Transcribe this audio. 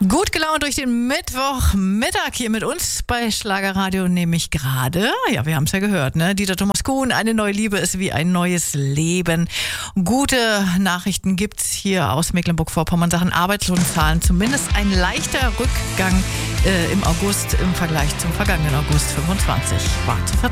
Gut gelaunt durch den Mittwochmittag hier mit uns bei Schlagerradio, nämlich gerade, ja, wir haben es ja gehört, ne? Dieter Thomas Kuhn, eine neue Liebe ist wie ein neues Leben. Gute Nachrichten gibt's hier aus Mecklenburg-Vorpommern, Sachen Arbeitslosenzahlen, zumindest ein leichter Rückgang im August im Vergleich zum vergangenen August 25 war zu verzeichnen.